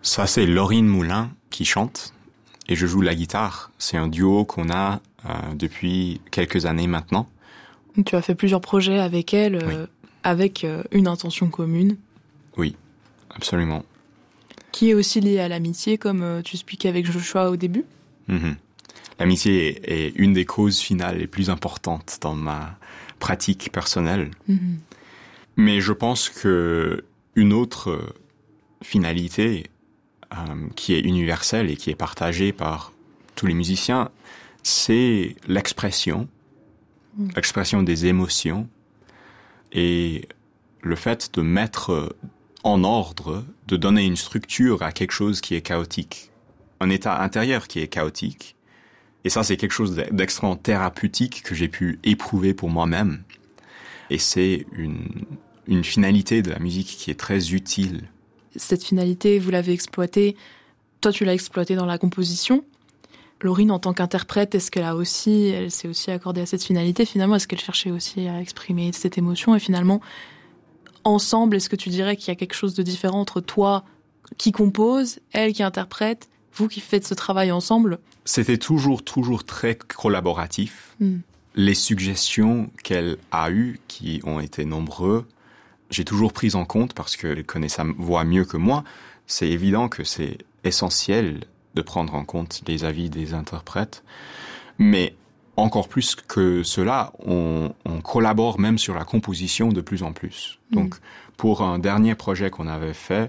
Ça, c'est Laurine Moulin qui chante et je joue la guitare. C'est un duo qu'on a depuis quelques années maintenant. Tu as fait plusieurs projets avec elle, Oui. Avec une intention commune. Oui, absolument. Qui est aussi liée à l'amitié, comme tu expliquais avec Joshua au début. Mm-hmm. L'amitié est une des causes finales les plus importantes dans ma pratique personnelle. Mm-hmm. Mais je pense que une autre finalité qui est universelle et qui est partagée par tous les musiciens, c'est l'expression des émotions et le fait de mettre en ordre, de donner une structure à quelque chose qui est chaotique. Un état intérieur qui est chaotique. Et ça, c'est quelque chose d'extrêmement thérapeutique que j'ai pu éprouver pour moi-même. Et c'est une finalité de la musique qui est très utile. Cette finalité, vous l'avez exploitée. Toi, tu l'as exploitée dans la composition. Laurine, en tant qu'interprète, elle s'est aussi accordée à cette finalité. Finalement, est-ce qu'elle cherchait aussi à exprimer cette émotion? Et finalement, ensemble, est-ce que tu dirais qu'il y a quelque chose de différent entre toi qui compose, elle qui interprète, vous qui faites ce travail ensemble? C'était toujours très collaboratif. Les suggestions qu'elle a eues, qui ont été nombreuses, j'ai toujours pris en compte parce qu'elle connaît sa voix mieux que moi. C'est évident que c'est essentiel de prendre en compte les avis des interprètes. Mais encore plus que cela, on collabore même sur la composition de plus en plus. Donc, pour un dernier projet qu'on avait fait,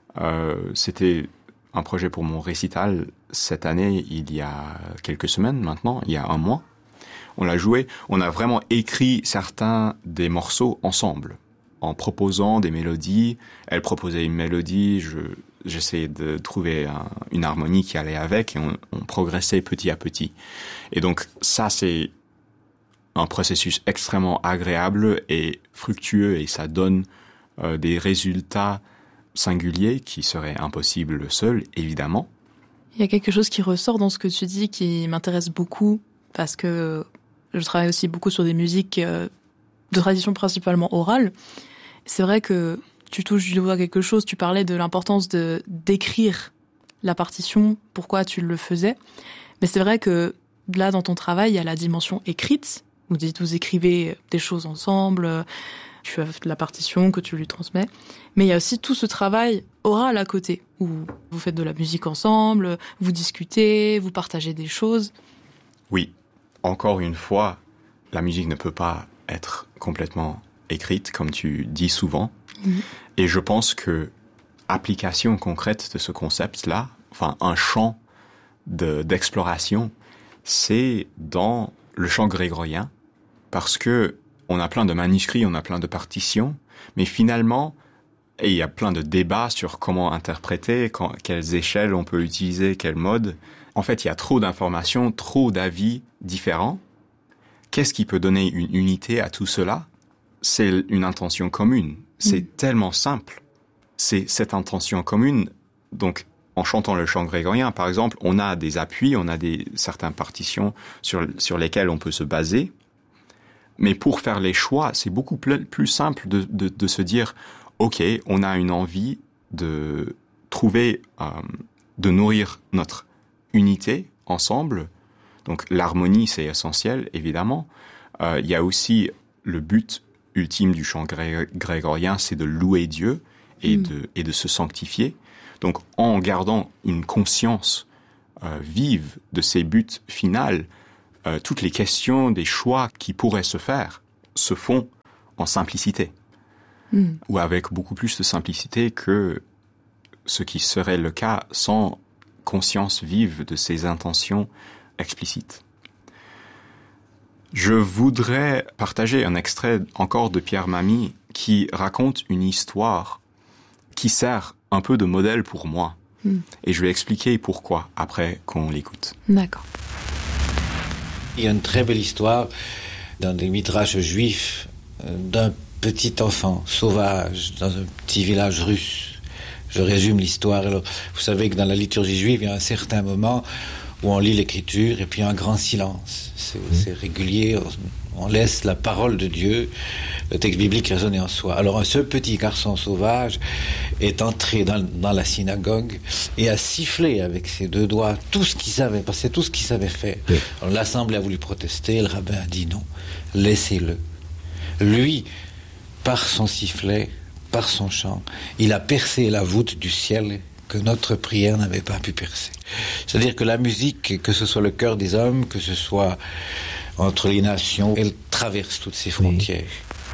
c'était un projet pour mon récital cette année, il y a quelques semaines maintenant, il y a un mois. On l'a joué, on a vraiment écrit certains des morceaux ensemble, en proposant des mélodies. Elle proposait une mélodie, j'essayais de trouver une harmonie qui allait avec, et on progressait petit à petit. Et donc ça, c'est un processus extrêmement agréable et fructueux, et ça donne des résultats singuliers qui seraient impossibles seuls, évidemment. Il y a quelque chose qui ressort dans ce que tu dis qui m'intéresse beaucoup, parce que je travaille aussi beaucoup sur des musiques de tradition principalement orale. C'est vrai que tu touches du doigt quelque chose, tu parlais de l'importance d'écrire la partition, pourquoi tu le faisais. Mais c'est vrai que là, dans ton travail, il y a la dimension écrite. Vous écrivez des choses ensemble, tu as la partition que tu lui transmets. Mais il y a aussi tout ce travail oral à côté, où vous faites de la musique ensemble, vous discutez, vous partagez des choses. Oui, encore une fois, la musique ne peut pas être complètement écrite, comme tu dis souvent. Et je pense que application concrète de ce concept-là, enfin un champ d'exploration, c'est dans le chant grégorien, parce que on a plein de manuscrits, on a plein de partitions, mais finalement, et il y a plein de débats sur comment interpréter, quelles échelles on peut utiliser, quel mode. En fait, il y a trop d'informations, trop d'avis différents. Qu'est-ce qui peut donner une unité à tout cela? C'est une intention commune. C'est tellement simple. C'est cette intention commune. Donc, en chantant le chant grégorien, par exemple, on a des appuis, on a certaines partitions sur lesquelles on peut se baser. Mais pour faire les choix, c'est beaucoup plus simple de se dire, OK, on a une envie de trouver, de nourrir notre unité ensemble. Donc, l'harmonie, c'est essentiel, évidemment. Il y a aussi le but ultime du chant grégorien, c'est de louer Dieu et de se sanctifier. Donc, en gardant une conscience vive de ces buts finaux, toutes les questions, des choix qui pourraient se faire, se font en simplicité. Ou avec beaucoup plus de simplicité que ce qui serait le cas sans conscience vive de ces intentions explicites. Je voudrais partager un extrait encore de Pierre Mamie qui raconte une histoire qui sert un peu de modèle pour moi. Et je vais expliquer pourquoi après qu'on l'écoute. D'accord. Il y a une très belle histoire dans les midrash juifs d'un petit enfant sauvage dans un petit village russe. Je résume l'histoire. Alors, vous savez que dans la liturgie juive, il y a un certain moment où on lit l'écriture et puis un grand silence. C'est régulier, on laisse la parole de Dieu, le texte biblique résonner en soi. Alors ce petit garçon sauvage est entré dans la synagogue et a sifflé avec ses deux doigts tout ce qu'il savait, parce que c'est tout ce qu'il savait faire. Oui. Alors, l'assemblée a voulu protester, le rabbin a dit non, laissez-le. Lui, par son sifflet, par son chant, il a percé la voûte du ciel que notre prière n'avait pas pu percer. C'est-à-dire que la musique, que ce soit le cœur des hommes, que ce soit entre les nations, elle traverse toutes ces frontières.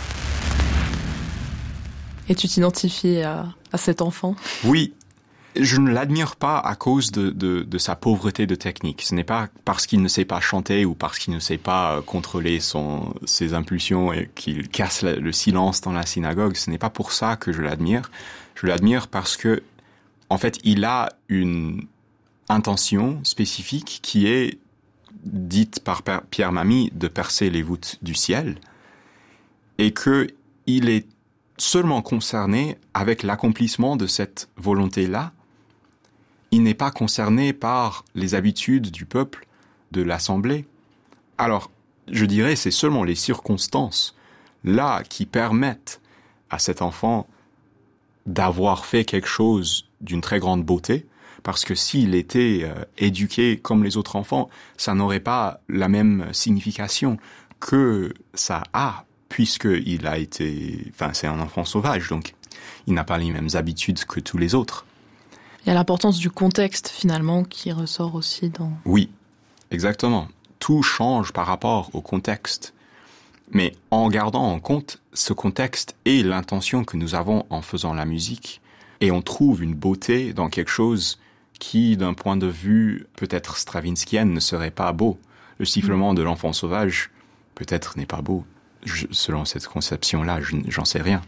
Et tu t'identifies à cet enfant? Oui, je ne l'admire pas à cause de sa pauvreté de technique. Ce n'est pas parce qu'il ne sait pas chanter ou parce qu'il ne sait pas contrôler ses impulsions et qu'il casse le silence dans la synagogue. Ce n'est pas pour ça que je l'admire. Je l'admire parce que, en fait, il a une intention spécifique qui est dite par Pierre Mamie de percer les voûtes du ciel et que il est seulement concerné avec l'accomplissement de cette volonté-là. Il n'est pas concerné par les habitudes du peuple, de l'assemblée. Alors, je dirais, c'est seulement les circonstances là qui permettent à cet enfant d'avoir fait quelque chose d'une très grande beauté, parce que s'il était éduqué comme les autres enfants, ça n'aurait pas la même signification que ça a, puisqu'il a été... Enfin, c'est un enfant sauvage, donc il n'a pas les mêmes habitudes que tous les autres. Il y a l'importance du contexte, finalement, qui ressort aussi dans... Oui, exactement. Tout change par rapport au contexte. Mais en gardant en compte ce contexte et l'intention que nous avons en faisant la musique, et on trouve une beauté dans quelque chose qui, d'un point de vue peut-être stravinskien, ne serait pas beau. Le sifflement de l'enfant sauvage, peut-être, n'est pas beau. Selon cette conception-là, j'en sais rien.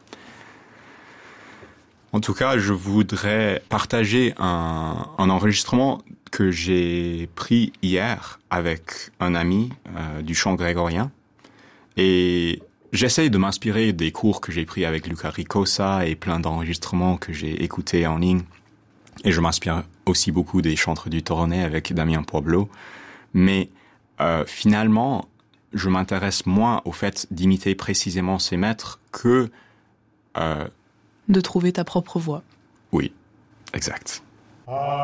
En tout cas, je voudrais partager un enregistrement que j'ai pris hier avec un ami du chant grégorien. Et j'essaye de m'inspirer des cours que j'ai pris avec Luca Ricossa et plein d'enregistrements que j'ai écoutés en ligne. Et je m'inspire aussi beaucoup des chantres du Toronnet avec Damien Pueblo. Mais finalement, je m'intéresse moins au fait d'imiter précisément ces maîtres que... de trouver ta propre voix. Oui, exact.